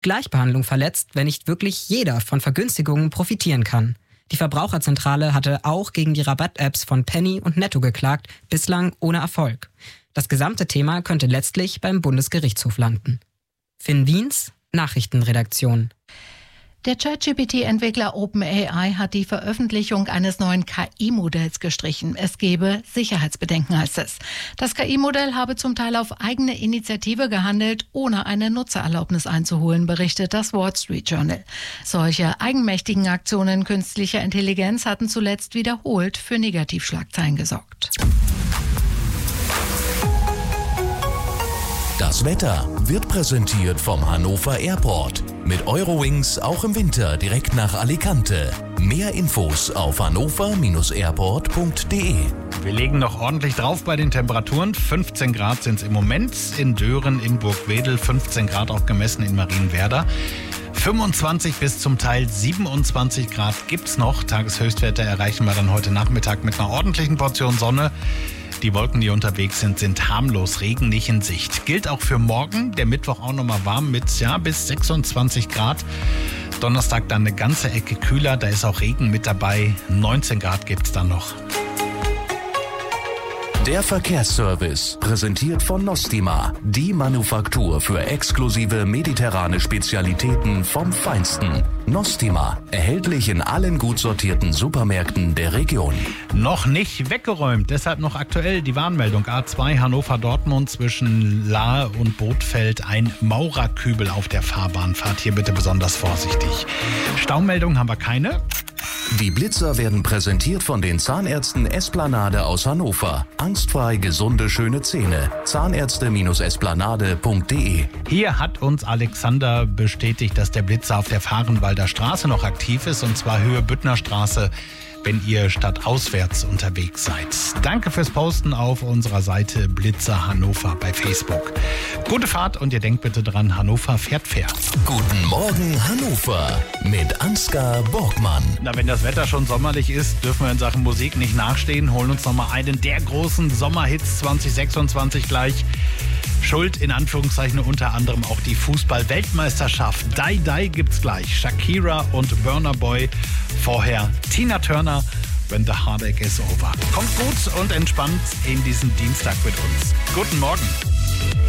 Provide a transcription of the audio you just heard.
Gleichbehandlung verletzt, wenn nicht wirklich jeder von Vergünstigungen profitieren kann. Die Verbraucherzentrale hatte auch gegen die Rabatt-Apps von Penny und Netto geklagt, bislang ohne Erfolg. Das gesamte Thema könnte letztlich beim Bundesgerichtshof landen. Finn Wiens, Nachrichtenredaktion. Der ChatGPT-Entwickler OpenAI hat die Veröffentlichung eines neuen KI-Modells gestrichen. Es gebe Sicherheitsbedenken, heißt es. Das KI-Modell habe zum Teil auf eigene Initiative gehandelt, ohne eine Nutzererlaubnis einzuholen, berichtet das Wall Street Journal. Solche eigenmächtigen Aktionen künstlicher Intelligenz hatten zuletzt wiederholt für Negativschlagzeilen gesorgt. Das Wetter wird präsentiert vom Hannover Airport. Mit Eurowings auch im Winter direkt nach Alicante. Mehr Infos auf hannover-airport.de. Wir legen noch ordentlich drauf bei den Temperaturen. 15 Grad sind es im Moment in Dören, in Burgwedel, 15 Grad auch gemessen in Marienwerder. 25 bis zum Teil 27 Grad gibt's noch. Tageshöchstwerte erreichen wir dann heute Nachmittag mit einer ordentlichen Portion Sonne. Die Wolken, die unterwegs sind, sind harmlos, Regen nicht in Sicht. Gilt auch für morgen, der Mittwoch auch nochmal warm mit bis 26 Grad. Donnerstag dann eine ganze Ecke kühler, da ist auch Regen mit dabei. 19 Grad gibt's dann noch. Der Verkehrsservice, präsentiert von Nostima, die Manufaktur für exklusive mediterrane Spezialitäten vom Feinsten. Nostima, erhältlich in allen gut sortierten Supermärkten der Region. Noch nicht weggeräumt, deshalb noch aktuell die Warnmeldung A2 Hannover-Dortmund zwischen Lahe und Bothfeld. Ein Maurerkübel auf der Fahrbahn. Fahrt hier bitte besonders vorsichtig. Staumeldung haben wir keine. Die Blitzer werden präsentiert von den Zahnärzten Esplanade aus Hannover. Angstfrei gesunde, schöne Zähne. Zahnärzte-esplanade.de. Hier hat uns Alexander bestätigt, dass der Blitzer auf der Fahrenwalder Straße noch aktiv ist, und zwar Höhe Büttner Straße, wenn ihr stadtauswärts unterwegs seid. Danke fürs Posten auf unserer Seite Blitzer Hannover bei Facebook. Gute Fahrt und ihr denkt bitte dran, Hannover fährt fair. Guten Morgen Hannover mit Ansgar Borgmann. Na, wenn das Wetter schon sommerlich ist, dürfen wir in Sachen Musik nicht nachstehen. Holen uns nochmal einen der großen Sommerhits 2026 gleich. Schuld in Anführungszeichen unter anderem auch die Fußball-Weltmeisterschaft. Die Die gibt's gleich. Shakira und Burna Boy. Vorher Tina Turner, When the Heartache is Over. Kommt gut und entspannt in diesen Dienstag mit uns. Guten Morgen.